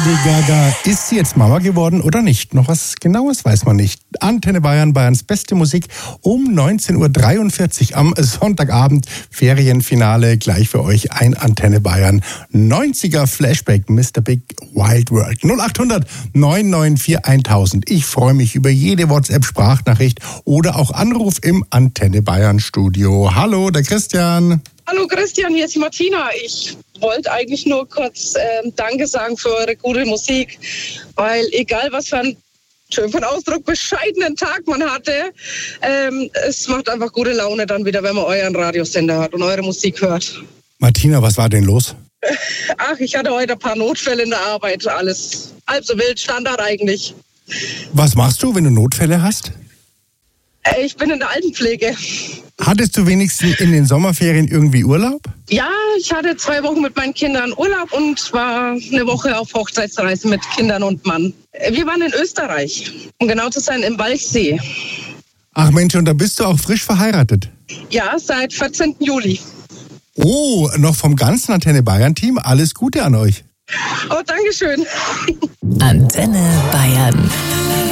Lady Gaga, ist sie jetzt Mama geworden oder nicht? Noch was Genaues weiß man nicht. Antenne Bayern, Bayerns beste Musik um 19.43 Uhr am Sonntagabend. Ferienfinale gleich für euch ein Antenne Bayern 90er Flashback, Mr. Big Wild World. 0800 994 1000. Ich freue mich über jede WhatsApp-Sprachnachricht oder auch Anruf im Antenne Bayern Studio. Hallo, der Christian. Hallo Christian, hier ist die Martina. Ich wollte eigentlich nur kurz Danke sagen für eure gute Musik, weil egal was für ein, schön für einen Ausdruck, bescheidenen Tag man hatte, es macht einfach gute Laune dann wieder, wenn man euren Radiosender hat und eure Musik hört. Martina, was war denn los? Ach, ich hatte heute ein paar Notfälle in der Arbeit, alles halb so wild, Standard eigentlich. Was machst du, wenn du Notfälle hast? Ich bin in der Altenpflege. Hattest du wenigstens in den Sommerferien irgendwie Urlaub? Ja, ich hatte 2 Wochen mit meinen Kindern Urlaub und war eine Woche auf Hochzeitsreise mit Kindern und Mann. Wir waren in Österreich, um genau zu sein, im Walchsee. Ach Mensch, und da bist du auch frisch verheiratet? Ja, seit 14. Juli. Oh, noch vom ganzen Antenne Bayern Team. Alles Gute an euch. Oh, Dankeschön. Antenne Bayern.